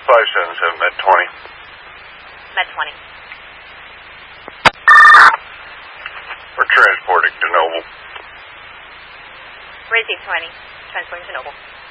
577 Med 20. Med 20. We're transporting to Noble. Receive 20. Transporting to Noble.